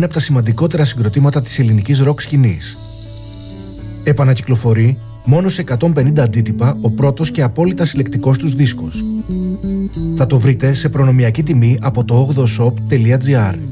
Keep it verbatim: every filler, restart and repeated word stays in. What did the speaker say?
ένα από τα σημαντικότερα συγκροτήματα της ελληνικής ροκ σκηνής. Επανακυκλοφορεί μόνο σε εκατόν πενήντα αντίτυπα ο πρώτος και απόλυτα συλλεκτικός τους δίσκος. Θα το βρείτε σε προνομιακή τιμή από το ογδοshop τελεία gr.